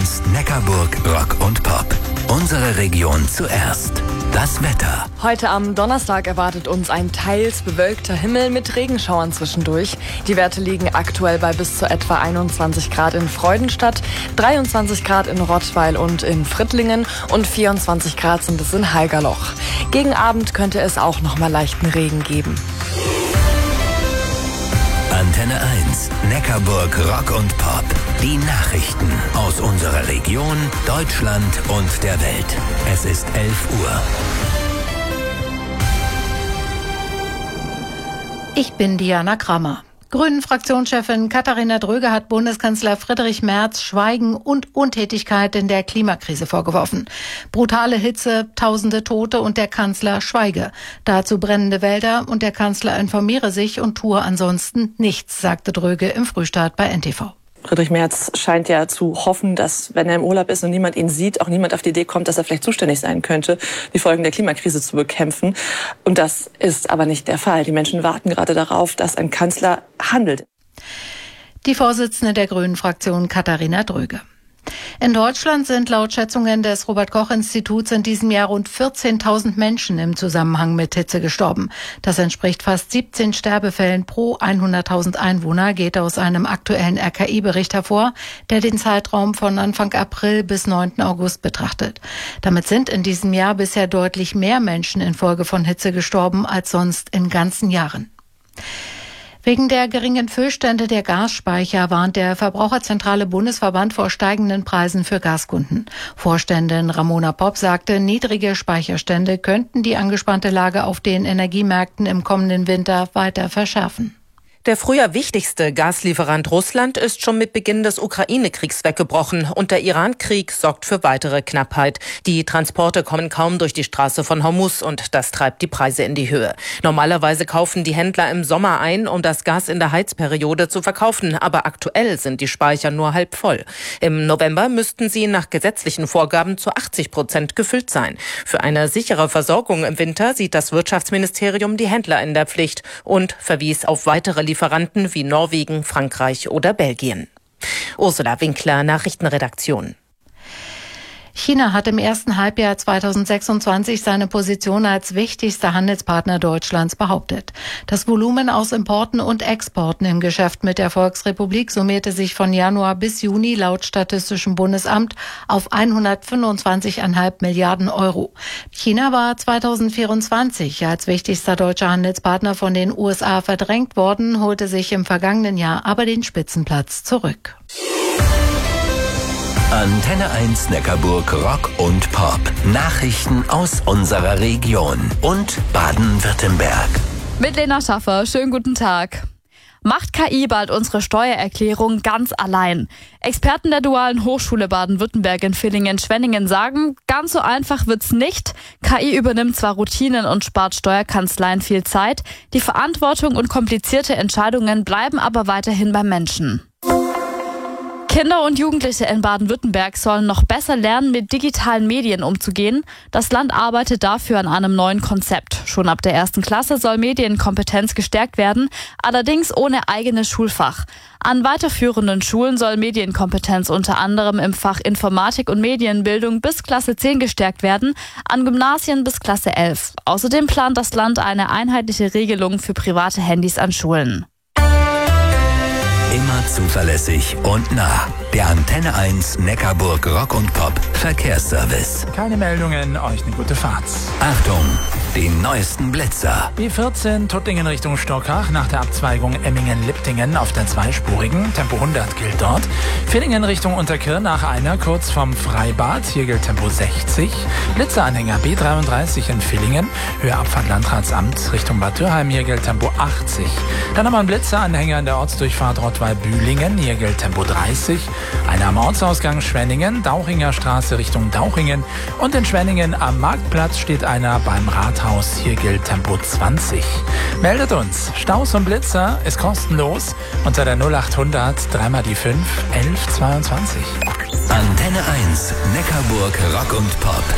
1 Neckarburg Rock und Pop. Unsere Region zuerst. Das Wetter. Heute am Donnerstag erwartet uns ein teils bewölkter Himmel mit Regenschauern zwischendurch. Die Werte liegen aktuell bei bis zu etwa 21 Grad in Freudenstadt, 23 Grad in Rottweil und in Frittlingen und 24 Grad sind es in Haigerloch. Gegen Abend könnte es auch noch mal leichten Regen geben. Antenne 1 Neckarburg Rock und Pop. Die Nachrichten aus unserer Region, Deutschland und der Welt. Es ist 11 Uhr. Ich bin Diana Krammer. Grünen-Fraktionschefin Katharina Dröge hat Bundeskanzler Friedrich Merz Schweigen und Untätigkeit in der Klimakrise vorgeworfen. Brutale Hitze, tausende Tote und der Kanzler schweige. Dazu brennende Wälder und der Kanzler informiere sich und tue ansonsten nichts, sagte Dröge im Frühstart bei NTV. Friedrich Merz scheint ja zu hoffen, dass, wenn er im Urlaub ist und niemand ihn sieht, auch niemand auf die Idee kommt, dass er vielleicht zuständig sein könnte, die Folgen der Klimakrise zu bekämpfen. Und das ist aber nicht der Fall. Die Menschen warten gerade darauf, dass ein Kanzler handelt. Die Vorsitzende der Grünen-Fraktion Katharina Dröge. In Deutschland sind laut Schätzungen des Robert-Koch-Instituts in diesem Jahr rund 14.000 Menschen im Zusammenhang mit Hitze gestorben. Das entspricht fast 17 Sterbefällen pro 100.000 Einwohner, geht aus einem aktuellen RKI-Bericht hervor, der den Zeitraum von Anfang April bis 9. August betrachtet. Damit sind in diesem Jahr bisher deutlich mehr Menschen infolge von Hitze gestorben als sonst in ganzen Jahren. Wegen der geringen Füllstände der Gasspeicher warnt der Verbraucherzentrale Bundesverband vor steigenden Preisen für Gaskunden. Vorständin Ramona Popp sagte, niedrige Speicherstände könnten die angespannte Lage auf den Energiemärkten im kommenden Winter weiter verschärfen. Der früher wichtigste Gaslieferant Russland ist schon mit Beginn des Ukraine-Kriegs weggebrochen und der Iran-Krieg sorgt für weitere Knappheit. Die Transporte kommen kaum durch die Straße von Hormuz und das treibt die Preise in die Höhe. Normalerweise kaufen die Händler im Sommer ein, um das Gas in der Heizperiode zu verkaufen, aber aktuell sind die Speicher nur halb voll. Im November müssten sie nach gesetzlichen Vorgaben zu 80% gefüllt sein. Für eine sichere Versorgung im Winter sieht das Wirtschaftsministerium die Händler in der Pflicht und verwies auf weitere Lieferanten wie Norwegen, Frankreich oder Belgien. Ursula Winkler, Nachrichtenredaktion. China hat im ersten Halbjahr 2026 seine Position als wichtigster Handelspartner Deutschlands behauptet. Das Volumen aus Importen und Exporten im Geschäft mit der Volksrepublik summierte sich von Januar bis Juni laut Statistischem Bundesamt auf 125,5 Milliarden Euro. China war 2024 als wichtigster deutscher Handelspartner von den USA verdrängt worden, holte sich im vergangenen Jahr aber den Spitzenplatz zurück. Antenne 1 Neckarburg Rock und Pop. Nachrichten aus unserer Region und Baden-Württemberg. Mit Lena Schaffer, schönen guten Tag. Macht KI bald unsere Steuererklärung ganz allein? Experten der Dualen Hochschule Baden-Württemberg in Villingen-Schwenningen sagen, ganz so einfach wird's nicht. KI übernimmt zwar Routinen und spart Steuerkanzleien viel Zeit, die Verantwortung und komplizierte Entscheidungen bleiben aber weiterhin beim Menschen. Kinder und Jugendliche in Baden-Württemberg sollen noch besser lernen, mit digitalen Medien umzugehen. Das Land arbeitet dafür an einem neuen Konzept. Schon ab der 1. Klasse soll Medienkompetenz gestärkt werden, allerdings ohne eigenes Schulfach. An weiterführenden Schulen soll Medienkompetenz unter anderem im Fach Informatik und Medienbildung bis Klasse 10 gestärkt werden, an Gymnasien bis Klasse 11. Außerdem plant das Land eine einheitliche Regelung für private Handys an Schulen. Immer zuverlässig und nah. Der Antenne 1 Neckarburg Rock und Pop Verkehrsservice. Keine Meldungen, euch eine gute Fahrt. Achtung, die neuesten Blitzer. B14 Tuttlingen Richtung Stockach nach der Abzweigung Emmingen-Liptingen auf der zweispurigen. Tempo 100 gilt dort. Villingen Richtung Unterkirn nach einer kurz vom Freibad. Hier gilt Tempo 60. Blitzeranhänger B33 in Villingen. Höhe Abfahrt Landratsamt Richtung Bad Dürheim. Hier gilt Tempo 80. Dann haben wir einen Blitzeranhänger in der Ortsdurchfahrt Rottweil-Bühlingen. Hier gilt Tempo 30. Einer am Ortsausgang Schwenningen, Dauchinger Straße Richtung Dauchingen. Und in Schwenningen am Marktplatz steht einer beim Rathaus. Hier gilt Tempo 20. Meldet uns. Staus und Blitzer ist kostenlos unter der 0800 3 die 5 11 22. Antenne 1 Neckarburg Rock und Pop.